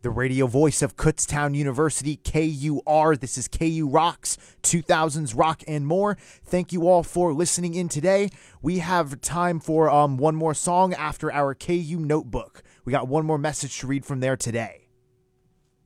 the radio voice of Kutztown University, KUR. This is KU Rocks, 2000s Rock and More. Thank you all for listening in today. We have time for one more song after our KU Notebook. We got one more message to read from there today.